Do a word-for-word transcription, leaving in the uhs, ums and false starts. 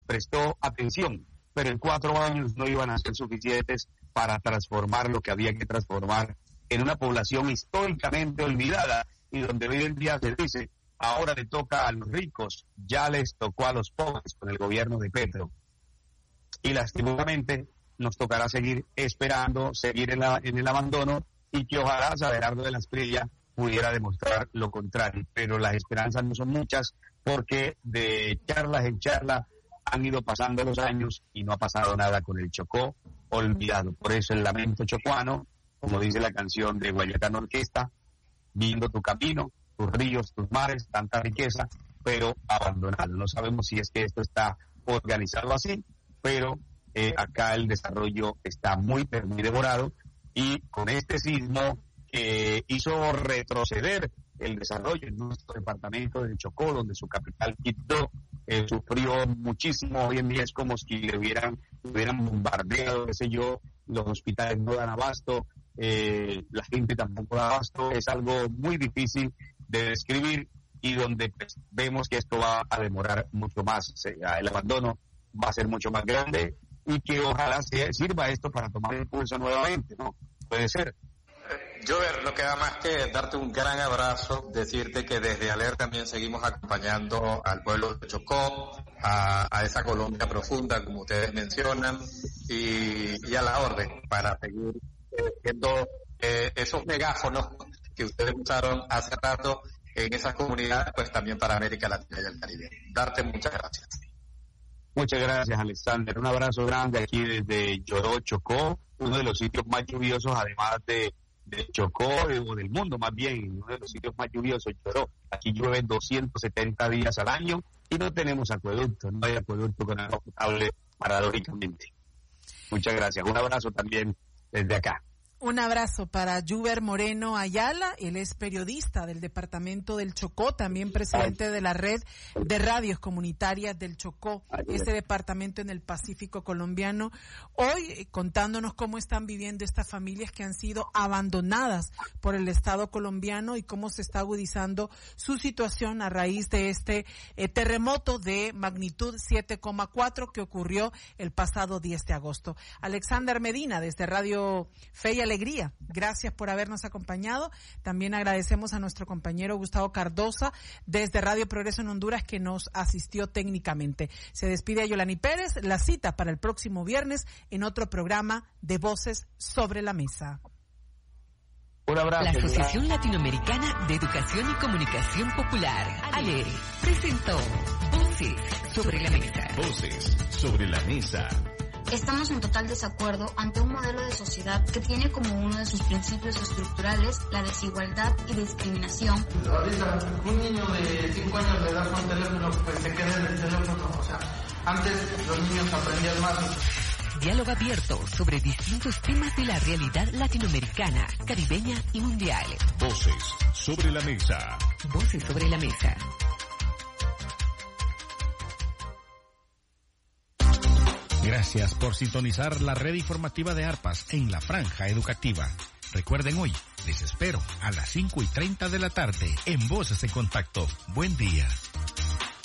prestó atención, pero en cuatro años no iban a ser suficientes para transformar lo que había que transformar en una población históricamente olvidada y donde hoy en día se dice, ahora le toca a los ricos, ya les tocó a los pobres con el gobierno de Petro. Y lastimosamente nos tocará seguir esperando, seguir en, la, en el abandono y que ojalá Abelardo de la Espriella pudiera demostrar lo contrario. Pero las esperanzas no son muchas porque de charlas en charla han ido pasando los años y no ha pasado nada con el Chocó olvidado. Por eso el lamento chocuano, como dice la canción de Guayacán Orquesta, viendo tu camino, tus ríos, tus mares, tanta riqueza, pero abandonado. No sabemos si es que esto está organizado así, pero eh, acá el desarrollo está muy, muy devorado y con este sismo que hizo retroceder el desarrollo en nuestro departamento del Chocó, donde su capital, Quito, eh, sufrió muchísimo. Hoy en día es como si le hubieran, hubieran bombardeado, qué sé yo, los hospitales no dan abasto, eh, la gente tampoco da abasto. Es algo muy difícil de describir y donde pues, vemos que esto va a demorar mucho más. O sea, el abandono va a ser mucho más grande y que ojalá se sirva esto para tomar impulso nuevamente, ¿no? Puede ser. Jover, no queda más que darte un gran abrazo, decirte que desde Aler también seguimos acompañando al pueblo de Chocó, a, a esa Colombia profunda, como ustedes mencionan, y, y a la orden para seguir siendo eh, esos megáfonos que ustedes usaron hace rato en esas comunidades, pues también para América Latina y el Caribe. Darte muchas gracias. Muchas gracias, Alexander. Un abrazo grande aquí desde Lloró, Chocó, uno de los sitios más lluviosos, además de, de Chocó, o del mundo más bien, uno de los sitios más lluviosos, Lloró. Aquí llueve doscientos setenta días al año y no tenemos acueducto, no hay acueducto con agua potable, paradójicamente. Muchas gracias. Un abrazo también desde acá. Un abrazo para Yuber Moreno Ayala, él es periodista del departamento del Chocó, también presidente de la red de radios comunitarias del Chocó, este departamento en el Pacífico colombiano. Hoy contándonos cómo están viviendo estas familias que han sido abandonadas por el Estado colombiano y cómo se está agudizando su situación a raíz de este eh, terremoto de magnitud siete coma cuatro que ocurrió el pasado diez de agosto. Alexander Medina, desde Radio Fe y Alegría, gracias por habernos acompañado. También agradecemos a nuestro compañero Gustavo Cardosa desde Radio Progreso en Honduras que nos asistió técnicamente. Se despide a Yolani Pérez, la cita para el próximo viernes en otro programa de Voces sobre la Mesa. Un abrazo. La Asociación Latinoamericana de Educación y Comunicación Popular, ALERE, presentó Voces sobre la Mesa. Voces sobre la Mesa. Estamos en total desacuerdo ante un modelo de sociedad que tiene como uno de sus principios estructurales la desigualdad y discriminación. Ahorita un niño de cinco años le das un teléfono, pues se queda en el teléfono. O sea, antes los niños aprendían más. Diálogo abierto sobre distintos temas de la realidad latinoamericana, caribeña y mundial. Voces sobre la Mesa. Voces sobre la Mesa. Gracias por sintonizar la red informativa de Arpas en la franja educativa. Recuerden hoy, les espero a las cinco y treinta de la tarde en Voces en Contacto. Buen día.